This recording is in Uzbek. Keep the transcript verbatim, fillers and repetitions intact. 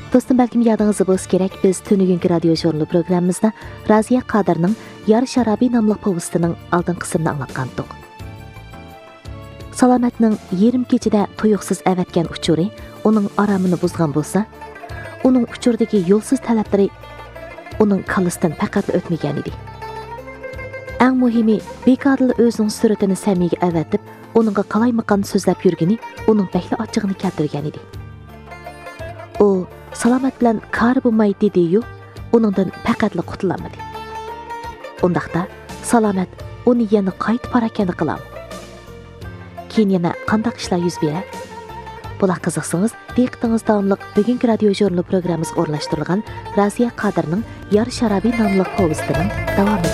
Dostum, balkim yadingizda bo'lsa kerak, biz tunugünki radio jurnali programmamizda Raziya Qadirning Yar Sharabi nomli povestining oldingi qismini anglatgandik. Salomatning yarim kechida tuyuqsiz avatgan uchuri uning oromini buzgan bo'lsa, uning uchurdagi yo'lsiz talablari uning kallasidan faqat o'tmagan edi. Eng muhimi, bekorli o'zining suratini Samiga avatib, uningga qalaymaqan so'zlab yurgani uning bakli ochig'ini keltirgan edi. U Salomat bilan kar bo'lmay dedi-yu, uningdan faqatli qutulmadi. Undaqda Salomat uni yana qaytib parakani qilam. Keyin yana qanday ishlar yuz beradi? Bular qiziqsangiz, diqqatingiz davomliq bugungi radio jurnali programmamizga o'rnashtirilgan Raziya Qadirning Yar Sharabi nomli povestining davomi